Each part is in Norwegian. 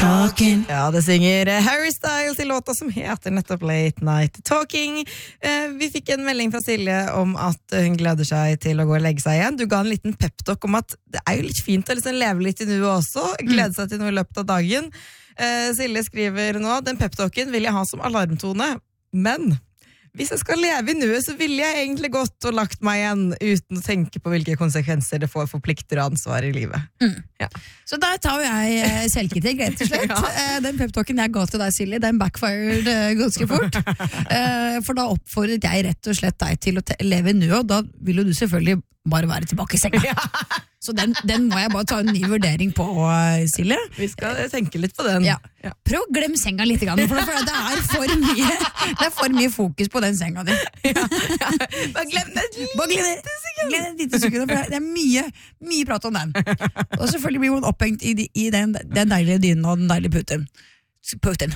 talking. Ja, det synger Harry Styles I låta som heter nettopp Late Night Talking. Vi fikk en melding fra Silje om at hun gleder seg til å gå og legge seg igjen. Du ga en liten peptalk om at det jo litt fint å liksom leve litt I nuet også, glede seg til noe I løpet av dagen. Silje skriver nå, den peptalken vil jeg ha som alarmtone, men hvis jeg skal leve I nuet, så ville jeg egentlig gått og lagt meg igjen uten å tenke på hvilke konsekvenser det får for plikter og ansvar I livet. Ja. Så der tar jeg selvkritikk, rett og slett. Den peptalken jeg ga til deg, Silje, den backfired ganske fort. For da oppfordret jeg rett og slett deg til å leve I nuet, og da vil jo du selvfølgelig bare være tilbake I senga. Så den må jeg bare ta en ny vurdering på, Silje. Vi skal tenke litt på den. Ja. Prøv å glemme senga litt, for det for mye fokus på den senga di. Bare glem det et lite sekund, for det mye prat om den. Og selvfølgelig blir man opphengt I den deilige dynen og den deilige puten.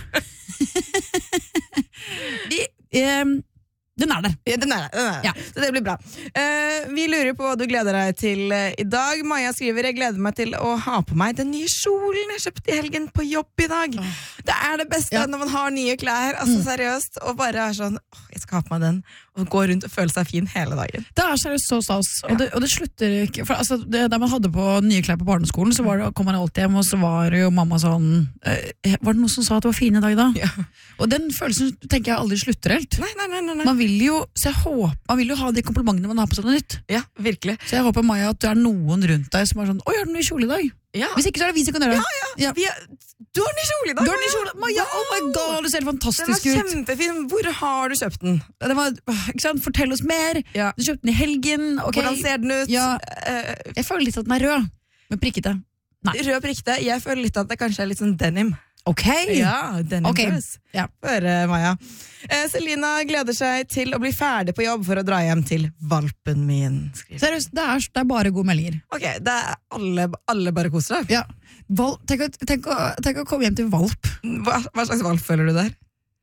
Den der. Ja, den er der. Ja. Så det blir bra. Vi lurer på hva du gleder deg til I dag. Maja skriver, jeg gleder meg til å ha på meg den nye kjolen jeg kjøpte I helgen på jobb I dag. Det det beste når man har nye klær, altså seriøst, og bare sånn, jeg skal ha på meg den, og gå rundt og føle seg fin hele dagen. Det seriøst så stas, og det slutter ikke, for altså, da man hadde på nye klær på barneskolen, så kom man alltid hjem, og så var jo mamma sånn, var det noen som sa at det var fin I dag da? Ja. Og den følelsen, tenker jeg, aldri slutter helt. Nei. Man vil jo ha de komplimentene man har på sånn nytt. Ja, virkelig. Så jeg håper, Maja, at det noen rundt deg som er sånn, oi, har du ny kjole I dag? Ja. Hvis ikke så det vi som kan gjøre det. Du har ny kjole I dag! Du har ny kjole, Maja, oh my god, du ser fantastisk ut. Den var kjempefin, hvor har du kjøpt den? Det var, ikke sant, fortell oss mer. Du kjøpte den I helgen, okay. Hvordan ser den ut? Ja, jeg føler litt at den rød, med prikkete. Nei. Rød prikkete, jeg føler litt at det kanskje litt sånn denim. Ok. Ja, denim dress. Ja. Maja. Selina gleder seg til å bli ferdig på jobb for å dra hjem til valpen min. Seriøst, det bare gode meldinger. Ok, det alle bare koser deg. Ja. Tenk å komme hjem til valp. Hva slags valp føler du der?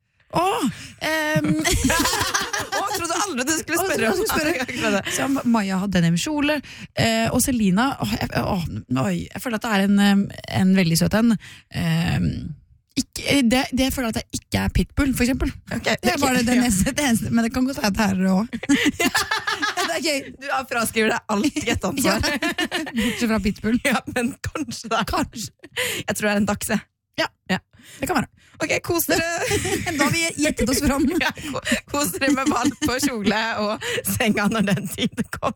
Trodde aldri du skulle spørre. Så Maja har denim kjole, og Selina, jeg føler at det en veldig søt en. Det føler at det ikke pitbull, for eksempel. Det bare det eneste, men det kan godt være at det her også. Du har fraskriver deg alt gjettansvar. Bortsett fra pitbull. Ja, men kanskje det. Jeg tror det en dachse. Ja, det kan være. Ok, kos dere. Da har vi gjettet oss fram. Kos dere med valp og kjole og senga når den tiden kommer.